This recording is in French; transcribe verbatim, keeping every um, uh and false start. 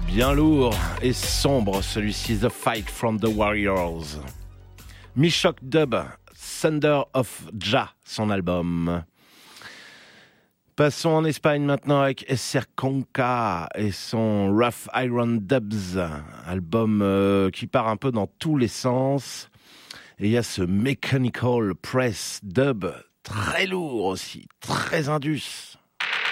Bien lourd et sombre, celui-ci, The Fight from the Warriors. Mishok Dub, Thunder of Jah, son album. Passons en Espagne maintenant avec Esser Conca et son Rough Iron Dubs, album euh, qui part un peu dans tous les sens. Et il y a ce Mechanical Press Dub, très lourd aussi, très indus.